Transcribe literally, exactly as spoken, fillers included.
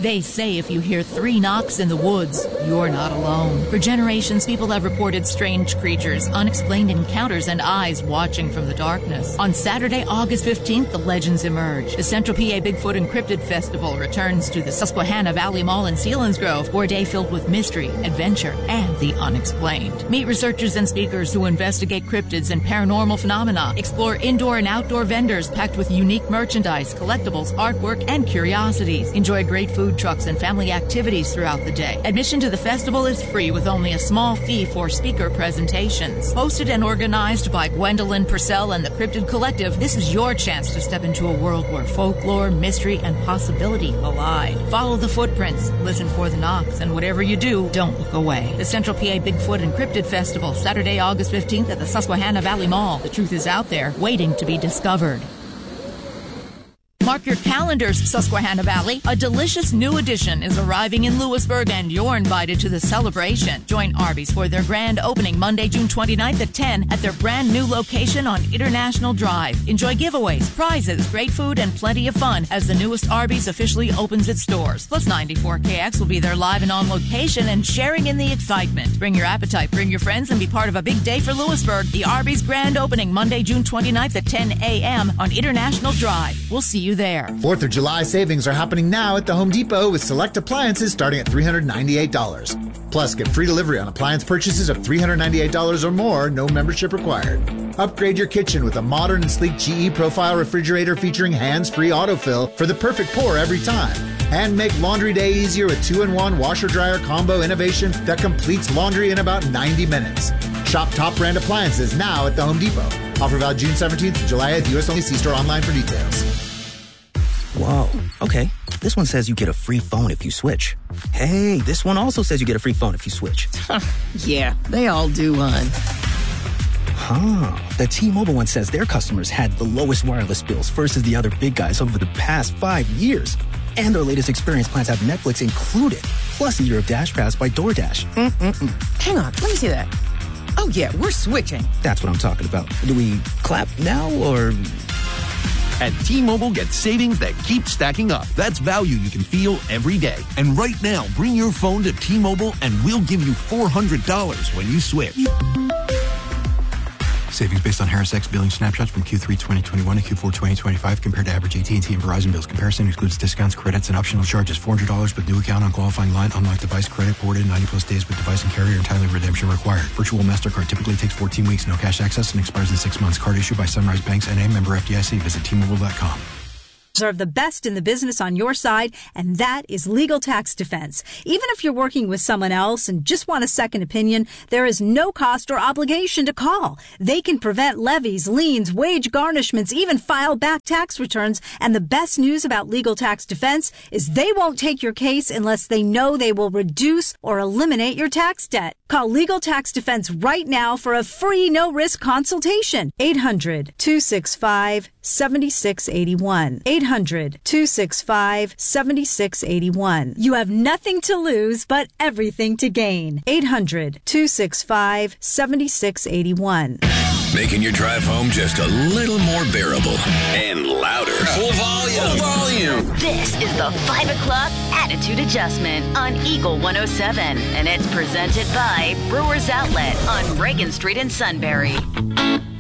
They say if you hear three knocks in the woods, you're not alone. For generations, people have reported strange creatures, unexplained encounters, and eyes watching from the darkness. On Saturday, August fifteenth, the legends emerge. The Central P A Bigfoot Encrypted Festival returns to the Susquehanna Valley Mall in Selinsgrove for a day filled with mystery, adventure, and the unexplained. Meet researchers and speakers who investigate cryptids and paranormal phenomena, explore indoor and outdoor vendors packed with unique merchandise, collectibles, artwork, and curiosities. Enjoy great food trucks and family activities throughout the day. Admission to the festival is free with only a small fee for speaker presentations. Hosted and organized by Gwendolyn Purcell and the Cryptid Collective, this is your chance to step into a world where folklore, mystery, and possibility collide. Follow the footprints, listen for the knocks, and whatever you do, don't look away. The Central P A Bigfoot Encrypted Festival, Saturday, August fifteenth at the Susquehanna Valley Mall. The truth is out there, waiting to be discovered. Mark your calendars, Susquehanna Valley. A delicious new addition is arriving in Lewisburg, and you're invited to the celebration. Join Arby's for their grand opening Monday, June twenty-ninth at ten at their brand new location on International Drive. Enjoy giveaways, prizes, great food, and plenty of fun as the newest Arby's officially opens its doors. Plus, ninety-four K X will be there live and on location and sharing in the excitement. Bring your appetite, bring your friends, and be part of a big day for Lewisburg. The Arby's grand opening Monday, June twenty-ninth at ten a.m. on International Drive. We'll see you there. fourth of July savings are happening now at the Home Depot with select appliances starting at three hundred ninety-eight dollars. Plus, get free delivery on appliance purchases of three hundred ninety-eight dollars or more, no membership required. Upgrade your kitchen with a modern and sleek G E Profile refrigerator featuring hands-free autofill for the perfect pour every time. And make laundry day easier with two in one washer-dryer combo innovation that completes laundry in about ninety minutes. Shop top brand appliances now at the Home Depot. Offer valid June seventeenth to July eighth. U S only. See store online for details. Whoa, okay. This one says you get a free phone if you switch. Hey, this one also says you get a free phone if you switch. Yeah, they all do, hon. Huh. The T-Mobile one says their customers had the lowest wireless bills versus the other big guys over the past five years. And their latest experience plans have Netflix included, plus a year of Dash Pass by DoorDash. Mm-mm-mm. Hang on, let me see that. Oh, yeah, we're switching. That's what I'm talking about. Do we clap now, or... At T-Mobile, get savings that keep stacking up. That's value you can feel every day. And right now, bring your phone to T-Mobile and we'll give you four hundred dollars when you switch. Savings based on Harris X billing snapshots from Q three twenty twenty-one to Q four twenty twenty-five compared to average A T and T and Verizon bills. Comparison excludes discounts, credits, and optional charges. four hundred dollars with new account on qualifying line. Unlock device credit boarded ninety plus days with device and carrier. Entirely redemption required. Virtual MasterCard typically takes fourteen weeks. No cash access and expires in six months. Card issued by Sunrise Banks N A, member F D I C. Visit T Mobile dot com. Serve the best in the business on your side, and that is Legal Tax Defense. Even if you're working with someone else and just want a second opinion, there is no cost or obligation to call. They can prevent levies, liens, wage garnishments, even file back tax returns. And the best news about Legal Tax Defense is they won't take your case unless they know they will reduce or eliminate your tax debt. Call Legal Tax Defense right now for a free no-risk consultation. eight hundred, two six five, seven six eight one. eight hundred, two six five, seven six eight one. You have nothing to lose but everything to gain. eight hundred, two six five, seven six eight one. Making your drive home just a little more bearable and louder. Full volume. Full volume. This is the five o'clock Attitude Adjustment on Eagle one oh seven, and it's presented by Brewers Outlet on Reagan Street in Sunbury.